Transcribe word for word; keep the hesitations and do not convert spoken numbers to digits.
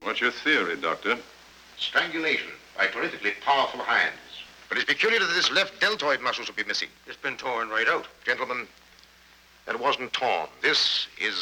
What's your theory, Doctor? Strangulation by terrifically powerful hands. But it's peculiar that this left deltoid muscle should be missing. It's been torn right out. Gentlemen, that wasn't torn. This is